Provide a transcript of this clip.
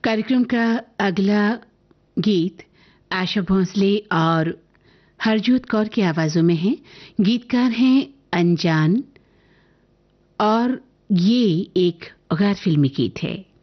कार्यक्रम का अगला गीत आशा भोसले और हरजोत कौर की आवाजों में है। गीतकार हैं अनजान और ये एक गैर फिल्मी गीत है।